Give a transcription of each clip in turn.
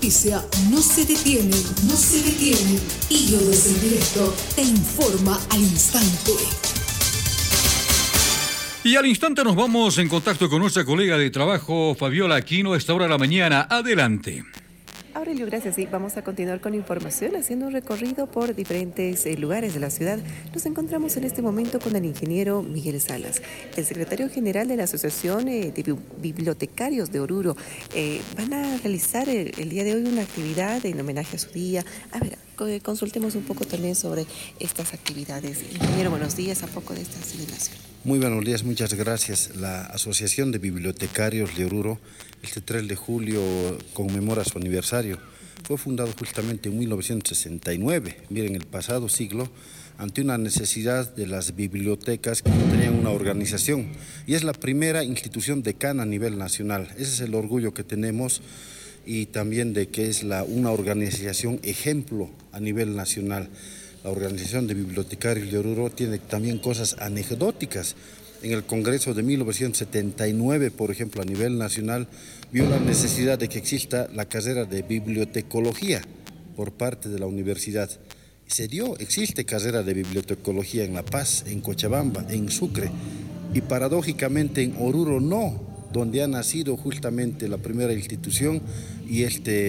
noticia no se detiene, no se detiene. Hígado en directo te informa al instante. Y al instante nos vamos en contacto con nuestra colega de trabajo, Fabiola Aquino, a esta hora de la mañana. Adelante. Aurelio, gracias. Sí, vamos a continuar con información, haciendo un recorrido por diferentes lugares de la ciudad. Nos encontramos en este momento con el ingeniero Miguel Salas, el secretario general de la Asociación de Bibliotecarios de Oruro. Van a realizar el día de hoy una actividad en homenaje a su día. A ver, consultemos un poco también sobre estas actividades. Ingeniero, buenos días, a poco de esta celebración. Muy buenos días, muchas gracias. La Asociación de Bibliotecarios de Oruro, este 3 de julio, conmemora su aniversario. Fue fundado justamente en 1969, miren, el pasado siglo, ante una necesidad de las bibliotecas que no tenían una organización. Y es la primera institución decana a nivel nacional. Ese es el orgullo que tenemos, y también de que es una organización ejemplo a nivel nacional. La Organización de Bibliotecarios de Oruro tiene también cosas anecdóticas. En el Congreso de 1979, por ejemplo, a nivel nacional, vio la necesidad de que exista la carrera de bibliotecología por parte de la universidad. Existe carrera de bibliotecología en La Paz, en Cochabamba, en Sucre, y paradójicamente en Oruro no, donde ha nacido justamente la primera institución y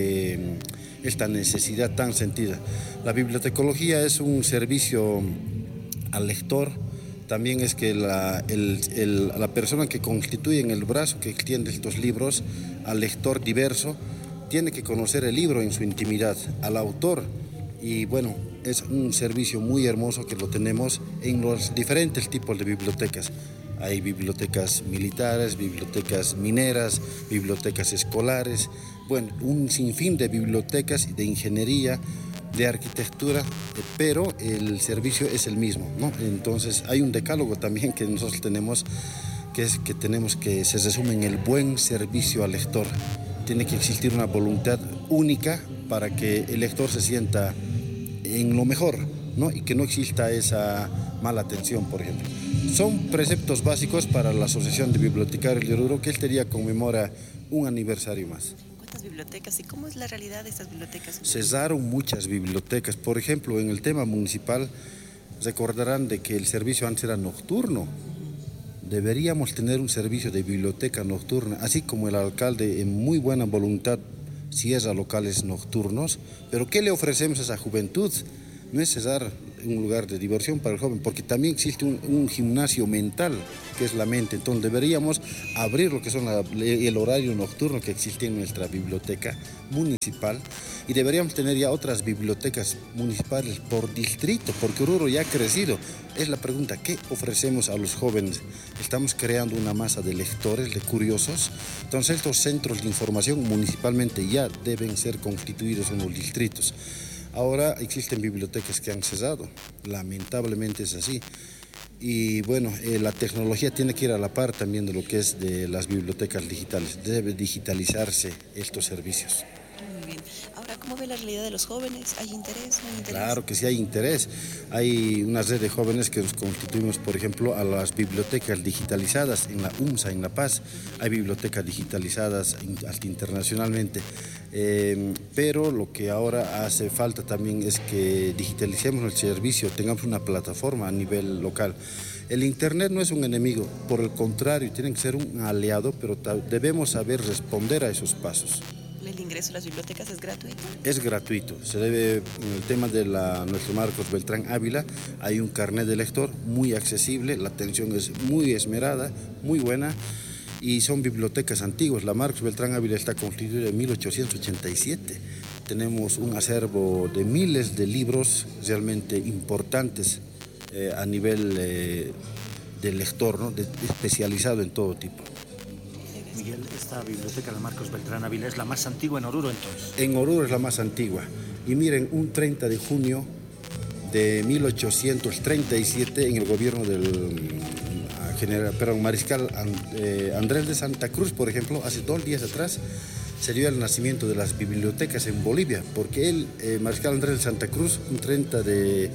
esta necesidad tan sentida. La bibliotecología es un servicio al lector. También es que la persona que constituye en el brazo que extiende estos libros al lector diverso tiene que conocer el libro en su intimidad, al autor. Y bueno, es un servicio muy hermoso que lo tenemos en los diferentes tipos de bibliotecas. Hay bibliotecas militares, bibliotecas mineras, bibliotecas escolares, bueno, un sinfín de bibliotecas de ingeniería, de arquitectura, pero el servicio es el mismo, ¿no? Entonces hay un decálogo también que nosotros tenemos, que se resume en el buen servicio al lector. Tiene que existir una voluntad única para que el lector se sienta en lo mejor, ¿no? Y que no exista esa mala atención, por ejemplo. Son preceptos básicos para la Asociación de Bibliotecarios de Oruro, que este día conmemora un aniversario más. ¿Cuántas bibliotecas y cómo es la realidad de estas bibliotecas? Cesaron muchas bibliotecas. Por ejemplo, en el tema municipal, recordarán de que el servicio antes era nocturno. Deberíamos tener un servicio de biblioteca nocturna, así como el alcalde en muy buena voluntad cierra locales nocturnos. Pero ¿qué le ofrecemos a esa juventud? No es cesar un lugar de diversión para el joven, porque también existe un gimnasio mental, que es la mente. Entonces deberíamos abrir lo que son el horario nocturno que existe en nuestra biblioteca municipal, y deberíamos tener ya otras bibliotecas municipales por distrito, porque Oruro ya ha crecido. Es la pregunta, ¿qué ofrecemos a los jóvenes? Estamos creando una masa de lectores, de curiosos. Entonces estos centros de información municipalmente ya deben ser constituidos en los distritos. Ahora existen bibliotecas que han cesado, lamentablemente es así. Y bueno, la tecnología tiene que ir a la par también de lo que es de las bibliotecas digitales. Debe digitalizarse estos servicios. Muy bien. Ahora, ¿cómo ve la realidad de los jóvenes? ¿Hay interés? ¿No hay interés? Claro que sí hay interés. Hay una red de jóvenes que nos constituimos, por ejemplo, a las bibliotecas digitalizadas en la UMSA, en La Paz. Hay bibliotecas digitalizadas hasta internacionalmente. Pero lo que ahora hace falta también es que digitalicemos el servicio, tengamos una plataforma a nivel local. El Internet no es un enemigo, por el contrario, tiene que ser un aliado, pero debemos saber responder a esos pasos. ¿El ingreso a las bibliotecas es gratuito? Es gratuito. Se debe, en el tema de nuestro Marcos Beltrán Ávila, hay un carnet de lector muy accesible, la atención es muy esmerada, muy buena, y son bibliotecas antiguas. La Marcos Beltrán Ávila está constituida en 1887. Tenemos un acervo de miles de libros realmente importantes a nivel de lector, ¿no? Especializado en todo tipo. Miguel, esta biblioteca de Marcos Beltrán Ávila es la más antigua en Oruro, entonces. En Oruro es la más antigua. Y miren, un 30 de junio de 1837, en el gobierno del mariscal Andrés de Santa Cruz, por ejemplo, hace 2 días atrás, se dio el nacimiento de las bibliotecas en Bolivia, porque el mariscal Andrés de Santa Cruz, un 30 de...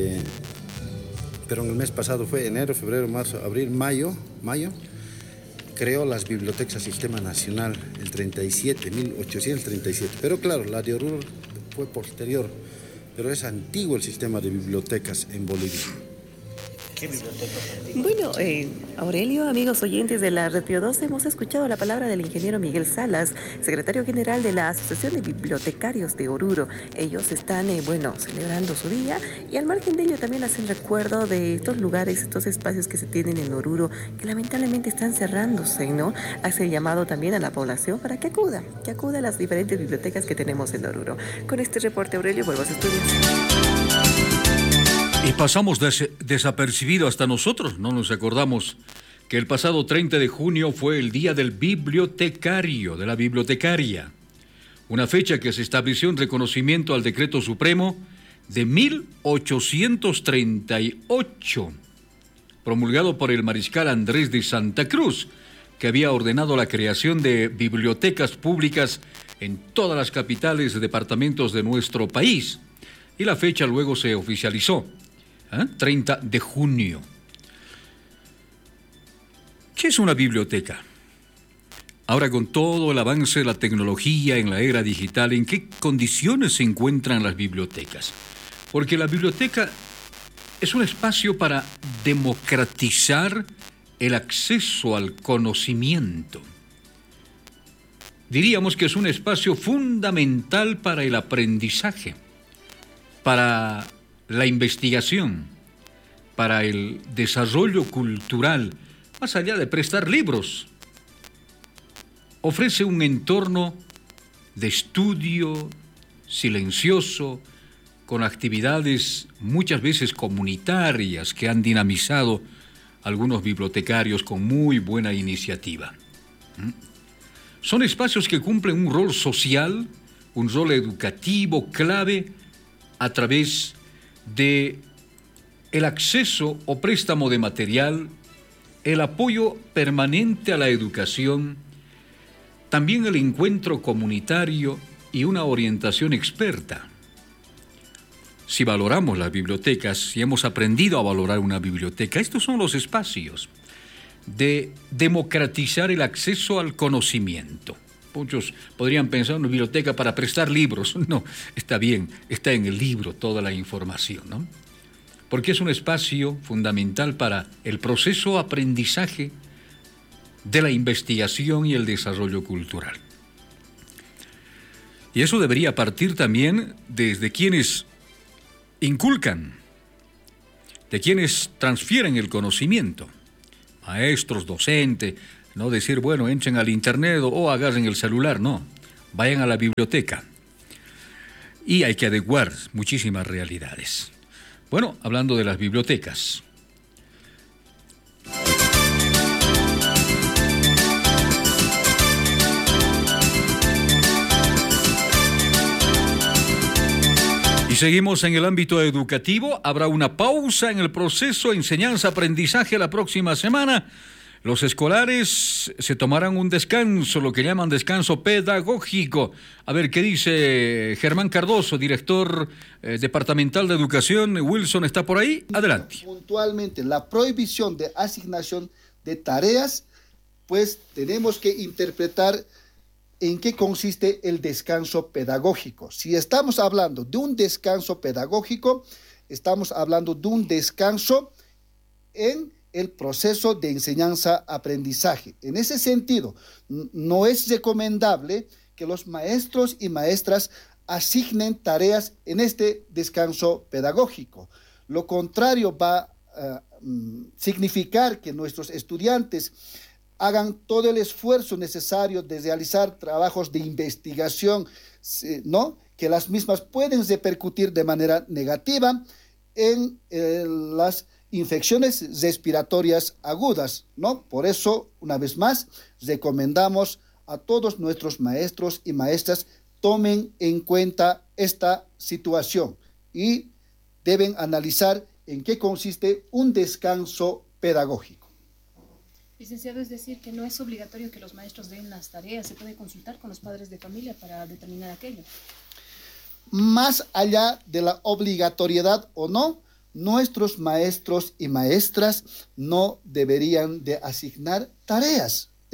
pero en el mes pasado fue enero, febrero, marzo, abril, mayo, creó las bibliotecas Sistema Nacional el 37, 1837. Pero claro, la de Oruro fue posterior, pero es antiguo el sistema de bibliotecas en Bolivia. ¿Qué biblioteca? Bueno, Aurelio, amigos oyentes de la Red Pío 2, hemos escuchado la palabra del ingeniero Miguel Salas, secretario general de la Asociación de Bibliotecarios de Oruro. Ellos están, celebrando su día y al margen de ello también hacen recuerdo de estos lugares, estos espacios que se tienen en Oruro, que lamentablemente están cerrándose, ¿no? Hace llamado también a la población para que acuda a las diferentes bibliotecas que tenemos en Oruro. Con este reporte, Aurelio, vuelvo a sus estudios. Y pasamos desapercibido hasta nosotros, no nos acordamos que el pasado 30 de junio fue el Día del Bibliotecario, de la bibliotecaria, una fecha que se estableció en reconocimiento al Decreto Supremo de 1838, promulgado por el mariscal Andrés de Santa Cruz, que había ordenado la creación de bibliotecas públicas en todas las capitales y departamentos de nuestro país. Y la fecha luego se oficializó. 30 de junio. ¿Qué es una biblioteca? Ahora, con todo el avance de la tecnología en la era digital, ¿en qué condiciones se encuentran las bibliotecas? Porque la biblioteca es un espacio para democratizar el acceso al conocimiento. Diríamos que es un espacio fundamental para el aprendizaje, para la investigación, para el desarrollo cultural, más allá de prestar libros. Ofrece un entorno de estudio silencioso, con actividades muchas veces comunitarias que han dinamizado algunos bibliotecarios con muy buena iniciativa. Son espacios que cumplen un rol social, un rol educativo clave a través de el acceso o préstamo de material, el apoyo permanente a la educación, también el encuentro comunitario y una orientación experta. Si valoramos las bibliotecas, si hemos aprendido a valorar una biblioteca, estos son los espacios de democratizar el acceso al conocimiento. Muchos podrían pensar en una biblioteca para prestar libros. No, está bien, está en el libro toda la información, ¿no? Porque es un espacio fundamental para el proceso aprendizaje de la investigación y el desarrollo cultural. Y eso debería partir también desde quienes inculcan, de quienes transfieren el conocimiento, maestros, docentes. No decir, bueno, entren al internet o agarren el celular, no. Vayan a la biblioteca. Y hay que adecuar muchísimas realidades. Bueno, hablando de las bibliotecas. Y seguimos en el ámbito educativo. Habrá una pausa en el proceso de enseñanza-aprendizaje la próxima semana. Los escolares se tomarán un descanso, lo que llaman descanso pedagógico. A ver, ¿qué dice Germán Cardoso, director departamental de educación? Wilson, ¿está por ahí? Adelante. Puntualmente, la prohibición de asignación de tareas, pues tenemos que interpretar en qué consiste el descanso pedagógico. Si estamos hablando de un descanso pedagógico, estamos hablando de un descanso en el proceso de enseñanza-aprendizaje. En ese sentido, no es recomendable que los maestros y maestras asignen tareas en este descanso pedagógico. Lo contrario va a significar que nuestros estudiantes hagan todo el esfuerzo necesario de realizar trabajos de investigación, ¿no? Que las mismas pueden repercutir de manera negativa en las infecciones respiratorias agudas, ¿no? Por eso, una vez más, recomendamos a todos nuestros maestros y maestras tomen en cuenta esta situación y deben analizar en qué consiste un descanso pedagógico. Licenciado, es decir, que no es obligatorio que los maestros den las tareas, se puede consultar con los padres de familia para determinar aquello. Más allá de la obligatoriedad o no, nuestros maestros y maestras no deberían de asignar tareas.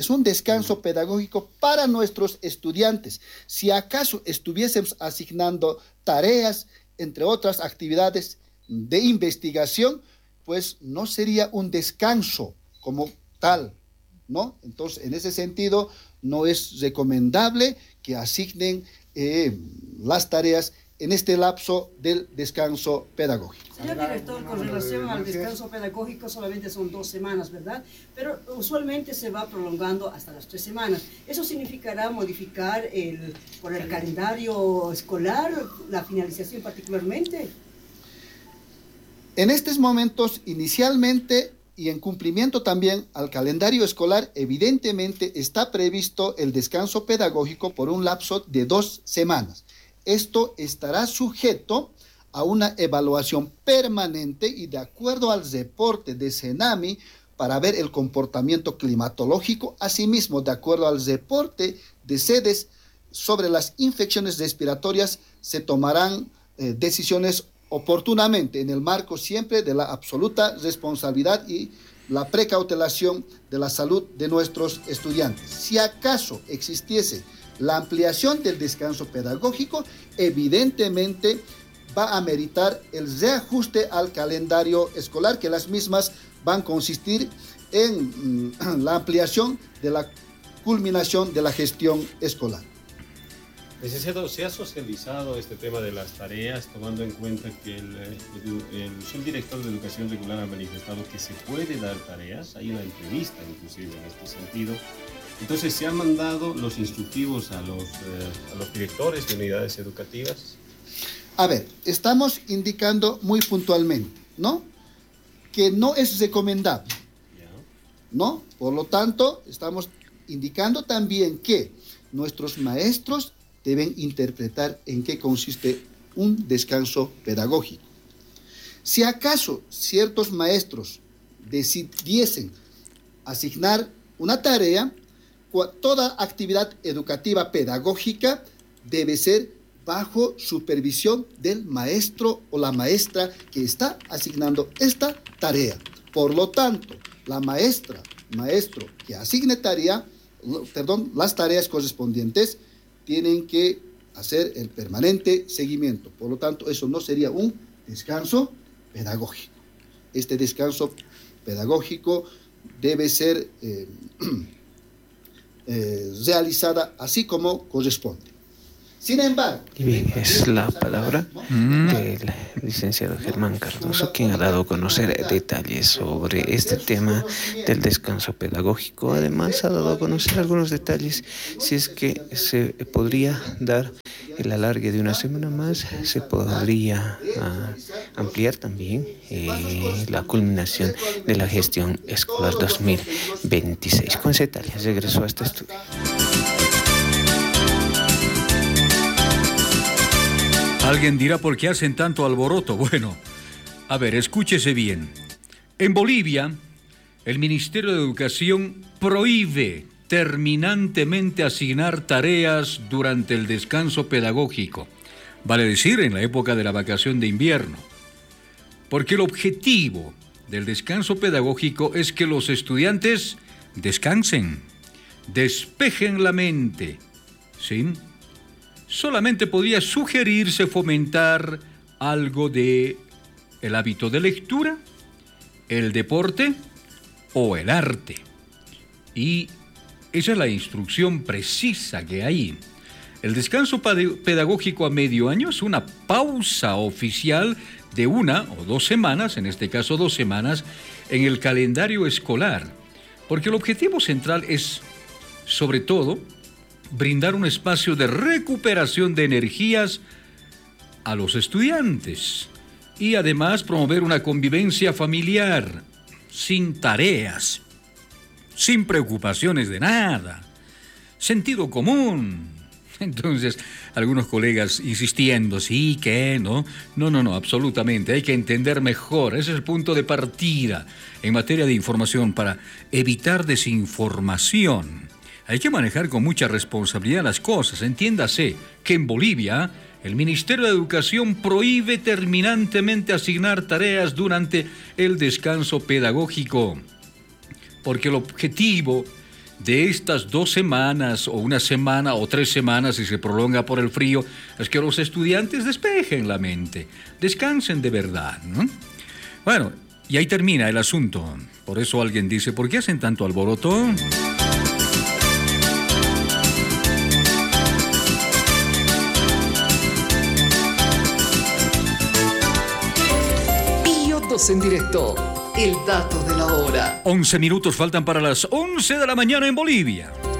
es un descanso pedagógico para nuestros estudiantes. Si acaso estuviésemos asignando tareas, entre otras actividades de investigación, pues no sería un descanso como tal, ¿no? Entonces, en ese sentido, no es recomendable que asignen las tareas en este lapso del descanso pedagógico. Señor director, con relación al descanso pedagógico solamente son 2 semanas, ¿verdad? Pero usualmente se va prolongando hasta las 3 semanas. ¿Eso significará modificar por el calendario escolar la finalización particularmente? En estos momentos, inicialmente y en cumplimiento también al calendario escolar, evidentemente está previsto el descanso pedagógico por un lapso de 2 semanas. Esto estará sujeto a una evaluación permanente y de acuerdo al reporte de CENAMI para ver el comportamiento climatológico, asimismo de acuerdo al reporte de sedes sobre las infecciones respiratorias, se tomarán decisiones oportunamente en el marco siempre de la absoluta responsabilidad y la precautelación de la salud de nuestros estudiantes. Si acaso existiese la ampliación del descanso pedagógico, evidentemente va a meritar el reajuste al calendario escolar, que las mismas van a consistir en la ampliación de la culminación de la gestión escolar. Licenciado, ¿se ha socializado este tema de las tareas, tomando en cuenta que el subdirector de Educación Regular ha manifestado que se puede dar tareas? Hay una entrevista inclusive en este sentido. Entonces, ¿se han mandado los instructivos a los directores de unidades educativas? A ver, estamos indicando muy puntualmente, ¿no? Que no es recomendable, ¿no? Por lo tanto, estamos indicando también que nuestros maestros deben interpretar en qué consiste un descanso pedagógico. Si acaso ciertos maestros decidiesen asignar una tarea, toda actividad educativa pedagógica debe ser bajo supervisión del maestro o la maestra que está asignando esta tarea. Por lo tanto, la maestro que asigne las tareas correspondientes tienen que hacer el permanente seguimiento. Por lo tanto, eso no sería un descanso pedagógico. Este descanso pedagógico debe ser realizada así como corresponde. Sin embargo... Y bien, es la palabra del licenciado Germán Cardoso, quien ha dado a conocer detalles sobre este tema del descanso pedagógico. Además, ha dado a conocer algunos detalles, si es que se podría dar el alargue de una semana más, se podría ampliar también la culminación de la gestión escolar 2026. Con ese detalle, regreso a este estudio. Alguien dirá, ¿por qué hacen tanto alboroto? Bueno, a ver, escúchese bien. En Bolivia, el Ministerio de Educación prohíbe terminantemente asignar tareas durante el descanso pedagógico, vale decir, en la época de la vacación de invierno, porque el objetivo del descanso pedagógico es que los estudiantes descansen, despejen la mente, ¿sí? Solamente podría sugerirse fomentar algo de el hábito de lectura, el deporte o el arte. Y esa es la instrucción precisa que hay. El descanso pedagógico a medio año es una pausa oficial de 1 o 2 semanas, en este caso 2 semanas, en el calendario escolar, porque el objetivo central es, sobre todo, brindar un espacio de recuperación de energías a los estudiantes y además promover una convivencia familiar, sin tareas, sin preocupaciones de nada, sentido común. Entonces, algunos colegas insistiendo, sí, que no, absolutamente, hay que entender mejor, ese es el punto de partida en materia de información para evitar desinformación. Hay que manejar con mucha responsabilidad las cosas. Entiéndase que en Bolivia el Ministerio de Educación prohíbe terminantemente asignar tareas durante el descanso pedagógico, porque el objetivo de estas 2 semanas o 1 semana o 3 semanas, si se prolonga por el frío, es que los estudiantes despejen la mente, descansen de verdad, ¿no? Bueno, y ahí termina el asunto. Por eso alguien dice, ¿por qué hacen tanto alboroto? Pío 12 en directo. El dato de la hora. 11 minutos faltan para las 11 de la mañana en Bolivia.